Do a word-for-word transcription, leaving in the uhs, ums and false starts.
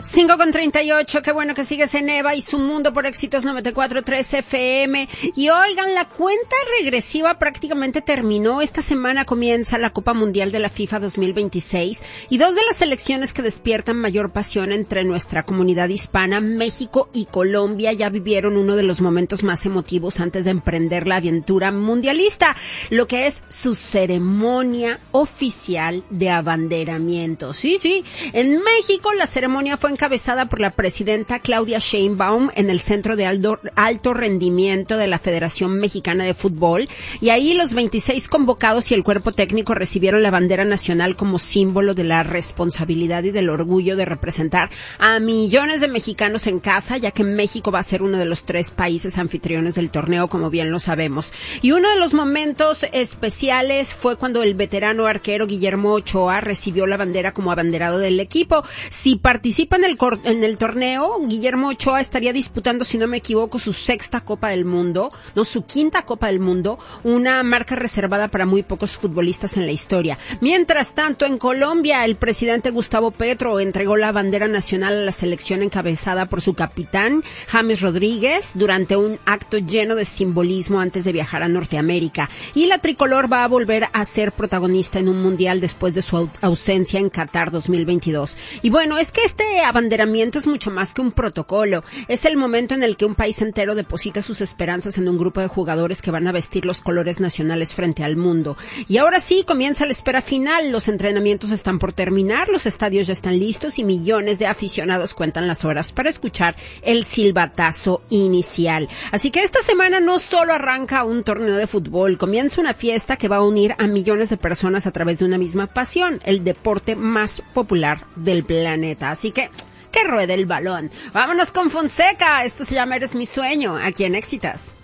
cinco con treinta y ocho, qué bueno que sigues en Eva y su mundo por Éxitos noventa y cuatro punto tres F M. Y oigan, la cuenta regresiva prácticamente terminó. Esta semana comienza la Copa Mundial de la FIFA dos mil veintiséis y dos de las selecciones que despiertan mayor pasión entre nuestra comunidad hispana, México y Colombia, ya vivieron uno de los momentos más emotivos antes de emprender la aventura mundialista, lo que es su ceremonia oficial de abanderamiento. Sí, sí, en México la ceremonia fue encabezada por la presidenta Claudia Sheinbaum en el Centro de Alto, Alto Rendimiento de la Federación Mexicana de Fútbol, y ahí los veintiséis convocados y el cuerpo técnico recibieron la bandera nacional como símbolo de la responsabilidad y del orgullo de representar a millones de mexicanos en casa, ya que México va a ser uno de los tres países anfitriones del torneo, como bien lo sabemos. Y uno de los momentos especiales fue cuando el veterano arquero Guillermo Ochoa recibió la bandera como abanderado del equipo. Si participa en el, cor- en el torneo, Guillermo Ochoa estaría disputando, si no me equivoco, su sexta Copa del Mundo, no, su quinta Copa del Mundo, una marca reservada para muy pocos futbolistas en la historia. Mientras tanto, en Colombia, el presidente Gustavo Petro entregó la bandera nacional a la selección encabezada por su capitán, James Rodríguez, durante un acto lleno de simbolismo antes de viajar a Norteamérica. Y la tricolor va a volver a ser protagonista en un mundial después de su ausencia en Qatar dos mil veintidós. Y bueno, es que este abanderamiento es mucho más que un protocolo. Es el momento en el que un país entero deposita sus esperanzas en un grupo de jugadores que van a vestir los colores nacionales frente al mundo. Y ahora sí, comienza la espera final. Los entrenamientos están por terminar, los estadios ya están listos y millones de aficionados cuentan las horas para escuchar el silbatazo inicial. Así que esta semana no solo arranca un torneo de fútbol, comienza una fiesta que va a unir a millones de personas a través de una misma pasión, el deporte más popular del planeta. Así que, que ruede el balón. Vámonos con Fonseca. Esto se llama Eres mi sueño, aquí en Éxitos.